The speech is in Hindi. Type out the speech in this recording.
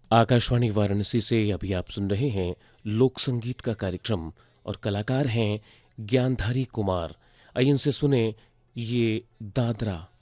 आकाशवाणी वाराणसी से अभी आप सुन रहे हैं लोक संगीत का कार्यक्रम और कलाकार हैं ज्ञानधारी कुमार। आइए इनसे सुने ये दादरा।